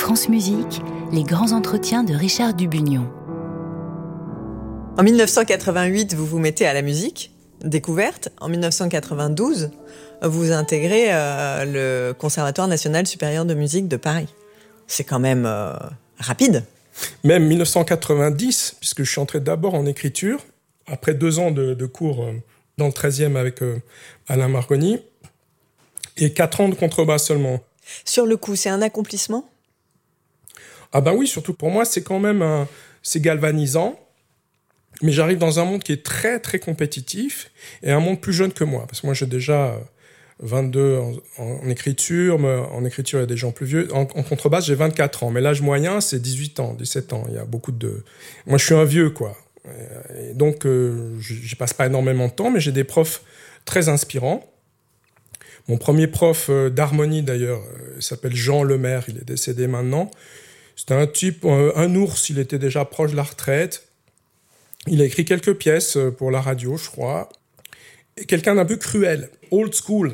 France Musique, les grands entretiens de Richard Dubugnon. En 1988, vous vous mettez à la musique, découverte. En 1992, vous intégrez le Conservatoire national supérieur de musique de Paris. C'est quand même rapide. Même 1990, puisque je suis entré d'abord en écriture, après 2 ans de cours dans le 13e avec Alain Marconi, et 4 ans de contrebasse seulement. Sur le coup, c'est un accomplissement ? Ah ben oui, surtout pour moi, c'est quand même c'est galvanisant. Mais j'arrive dans un monde qui est très, très compétitif et un monde plus jeune que moi. Parce que moi, j'ai déjà 22 en écriture. Mais en écriture, il y a des gens plus vieux. En contrebasse, j'ai 24 ans. Mais l'âge moyen, c'est 18 ans, 17 ans. Il y a beaucoup de... Moi, je suis un vieux, quoi. Et donc, j'y passe pas énormément de temps, mais j'ai des profs très inspirants. Mon premier prof d'harmonie, d'ailleurs, s'appelle Jean Lemaire. Il est décédé maintenant. C'était un type, un ours. Il était déjà proche de la retraite. Il a écrit quelques pièces pour la radio, je crois. Et quelqu'un d'un peu cruel, old school,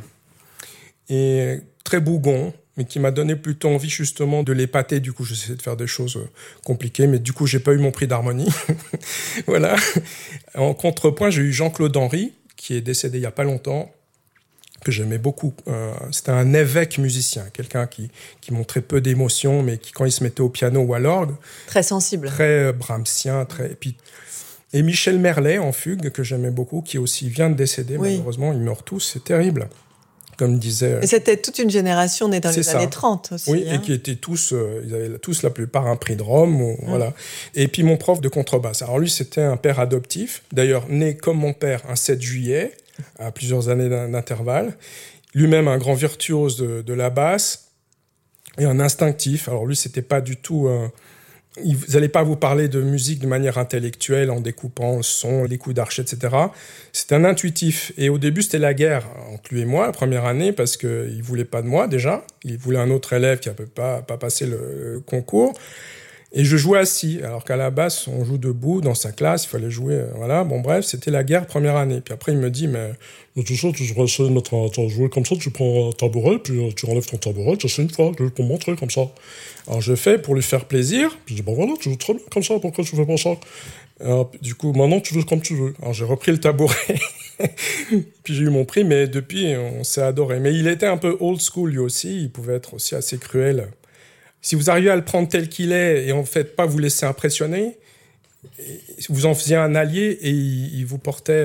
et très bougon, mais qui m'a donné plutôt envie justement de l'épater. Du coup, j'essayais de faire des choses compliquées, mais du coup, j'ai pas eu mon prix d'harmonie. Voilà. En contrepoint, j'ai eu Jean-Claude Henry, qui est décédé il y a pas longtemps, que j'aimais beaucoup. C'était un évêque musicien, quelqu'un qui montrait peu d'émotion, mais qui, quand il se mettait au piano ou à l'orgue... Très sensible. Très brahmsien, très... Et Michel Merlet, en fugue, que j'aimais beaucoup, qui aussi vient de décéder, oui. Malheureusement, ils meurent tous, c'est terrible. Comme disait... Et c'était toute une génération née dans les années 30 aussi. Oui, et qui étaient tous, ils avaient tous la plupart un prix de Rome, voilà. Et puis mon prof de contrebasse. Alors lui, c'était un père adoptif, d'ailleurs né comme mon père un 7 juillet, à plusieurs années d'intervalle. Lui-même un grand virtuose de la basse et un instinctif. Alors lui, c'était pas du tout... Ils n'allaient pas vous parler de musique de manière intellectuelle en découpant le son, les coups d'archet, etc. C'était un intuitif. Et au début, c'était la guerre entre lui et moi, la première année, parce qu'il ne voulait pas de moi, déjà. Il voulait un autre élève qui n'avait pas passé le concours. Et je jouais assis, alors qu'à la basse, on joue debout dans sa classe, il fallait jouer, voilà. Bon, bref, c'était la guerre première année. Puis après, il me dit, mais tu sais, tu devrais essayer de mettre jouer comme ça, tu prends un tabouret, puis tu enlèves ton tabouret, tu essaies une fois, pour me montrer comme ça. Alors, je fais pour lui faire plaisir, puis je dis, bon voilà, tu joues très bien comme ça, pourquoi tu fais pas ça? Alors, du coup, maintenant, tu joues comme tu veux. Alors, j'ai repris le tabouret, puis j'ai eu mon prix, mais depuis, on s'est adoré. Mais il était un peu old school, lui aussi, il pouvait être aussi assez cruel. Si vous arrivez à le prendre tel qu'il est et en fait pas vous laisser impressionner, vous en faisiez un allié et il vous portait.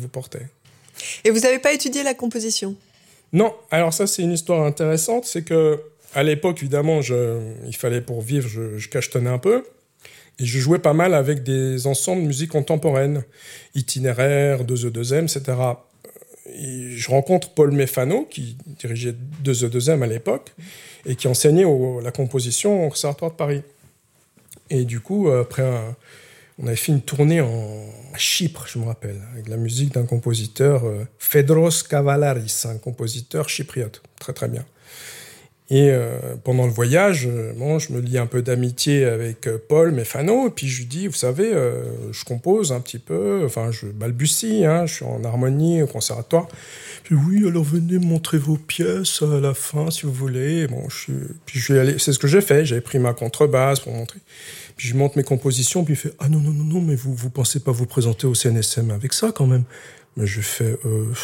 Et vous n'avez pas étudié la composition ? Non. Alors ça, c'est une histoire intéressante. C'est que à l'époque, évidemment, il fallait pour vivre, je cachetonnais un peu. Et je jouais pas mal avec des ensembles de musique contemporaine, Itinéraire, 2E2M, etc. Et je rencontre Paul Méfano, qui dirigeait 2E2M à l'époque, et qui enseignait la composition au Conservatoire de Paris. Et du coup, après, on avait fait une tournée à Chypre, je me rappelle, avec la musique d'un compositeur, Fedros Kavalaris, un compositeur chypriote, très très bien. Et pendant le voyage, je me lie un peu d'amitié avec Paul Méfano, et puis je lui dis, vous savez, je compose un petit peu, enfin je balbutie, je suis en harmonie au conservatoire. Puis oui, alors venez me montrer vos pièces à la fin, si vous voulez. Bon, puis je vais aller, c'est ce que j'ai fait, j'avais pris ma contrebasse pour montrer. Puis je montre mes compositions, puis il fait, ah non, mais vous pensez pas vous présenter au CNSM avec ça quand même? Mais je fais,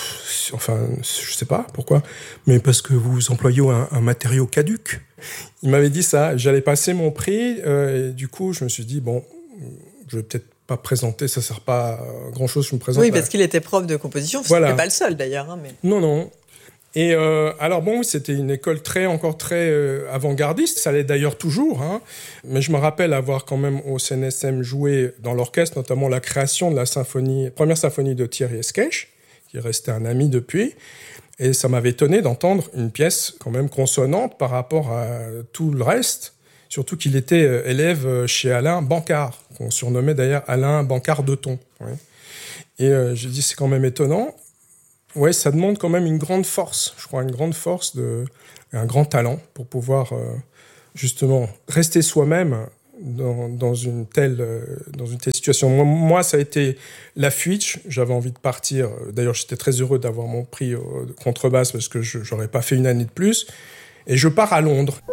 je sais pas pourquoi, mais parce que vous employez un matériau caduc. Il m'avait dit ça, j'allais passer mon prix, et du coup, je me suis dit, bon, je vais peut-être pas présenter, ça sert pas à grand-chose, je me présente. Oui, parce qu'il était prof de composition, voilà. C'était pas le seul d'ailleurs. Mais... Non. Et alors bon, c'était une école encore très avant-gardiste, ça l'est d'ailleurs toujours, mais je me rappelle avoir quand même au CNSM joué dans l'orchestre, notamment la création de la première symphonie de Thierry Esquèche, qui est resté un ami depuis, et ça m'avait étonné d'entendre une pièce quand même consonante par rapport à tout le reste, surtout qu'il était élève chez Alain Bancard, qu'on surnommait d'ailleurs Alain Bancard de Ton. Ouais. Et j'ai dit, c'est quand même étonnant. Ouais, ça demande quand même une grande force, je crois, une grande force un grand talent pour pouvoir justement rester soi-même dans une telle situation. Moi, ça a été la fuite. J'avais envie de partir. D'ailleurs, j'étais très heureux d'avoir mon prix de contrebasse parce que j'aurais pas fait une année de plus. Et je pars à Londres.